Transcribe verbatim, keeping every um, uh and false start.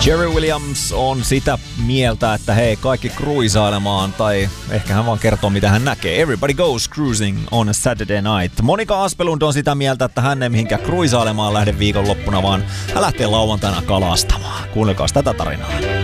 Jerry Williams on sitä mieltä, että hei, kaikki cruisailemaan, tai ehkä hän vaan kertoo, mitä hän näkee. Everybody goes cruising on a Saturday night. Monika Aspelund on sitä mieltä, että hän ei mihinkään cruisailemaan lähde viikonloppuna, vaan hän lähtee lauantaina kalastamaan. Kuunnelkaas tätä tarinaa.